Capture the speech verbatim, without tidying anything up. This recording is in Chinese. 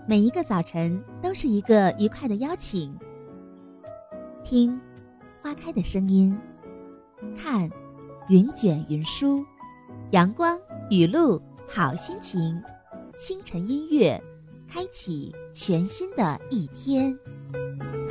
每一个早晨都是一个愉快的邀请。听花开的声音，看云卷云舒，阳光雨露好心情，清晨音乐开启全新的一天。